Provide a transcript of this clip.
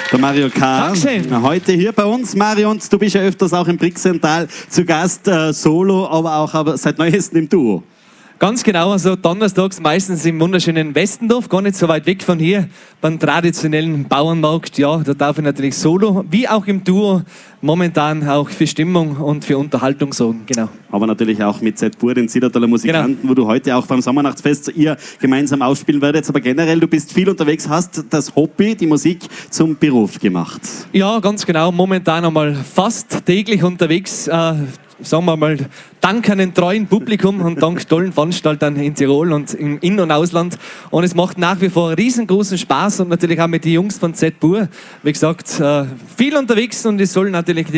Der Mario K. Dankeschön. Heute hier bei uns. Mario, und du bist ja öfters auch im Brixental zu Gast, solo, aber seit neuestem im Duo. Ganz genau, also donnerstags meistens im wunderschönen Westendorf, gar nicht so weit weg von hier, beim traditionellen Bauernmarkt. Ja, da darf ich natürlich solo, wie auch im Duo, momentan auch für Stimmung und für Unterhaltung sorgen, genau. Aber natürlich auch mit Z-Pur, den Zillertaler Musikanten, Genau. wo du heute auch beim Sommernachtsfest ihr gemeinsam ausspielen werdet. Aber generell, du bist viel unterwegs, hast das Hobby, die Musik, zum Beruf gemacht. Ja, ganz genau, momentan einmal fast täglich unterwegs, sagen wir mal, dank einem treuen Publikum und dank tollen Veranstaltern in Tirol und im In- und Ausland. Und es macht nach wie vor riesengroßen Spaß und natürlich auch mit den Jungs von Z-Pur, wie gesagt, viel unterwegs und es soll natürlich